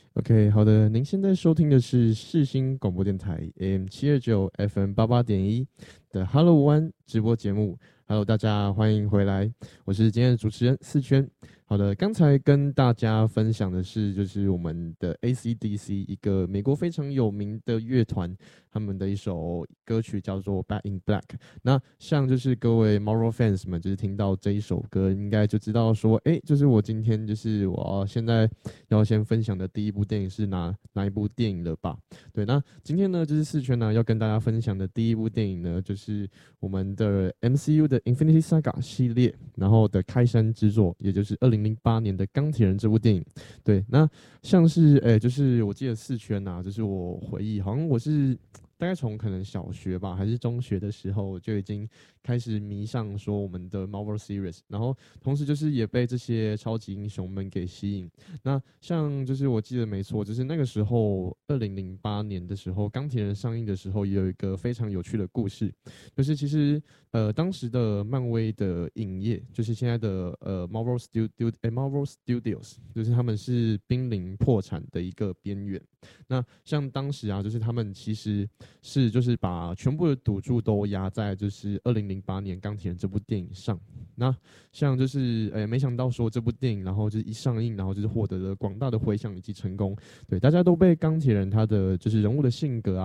OK，好的，您现在收听的是世新广播电台 AM729 FM88.1的 Hello One 直播节目。Hello，大家欢迎回来，我是今天的主持人四圈。好的，刚才跟大家分享的是，就是我们的 AC/DC 一个美国非常有名的乐团，他们的一首歌曲叫做《Back in Black》。那像就是各位 Marvel fans 们，就是听到这一首歌，应该就知道说，就是我今天就是我现在要先分享的第一部电影是哪一部电影了吧？对，那今天呢，就是四圈呢要跟大家分享的第一部电影呢，就是我们的 MCU 的 Infinity Saga 系列，然后的开山之作，也就是2008年的钢铁人这部电影。对，那像是就是我记得四圈啊，就是我回忆，好像我是大概从可能小学吧，还是中学的时候就已经开始迷上说我们的 Marvel Series，然后同时就是也被这些超级英雄们给吸引。那像就是我记得没错，就是那个时候2008年的时候，钢铁人上映的时候，也有一个非常有趣的故事，就是其实当时的漫威的影业，就是现在的Marvel Studios，就是他们是濒临破产的一个边缘。那像当时啊，就是他们其实是就是把全部的赌注都压在就是2008年钢铁人这部电影上。那像就是没想到说这部电影，然后就是一上映，然后就是获得了广大的回响以及成功。对，大家都被钢铁人他的就是人物的性格啊。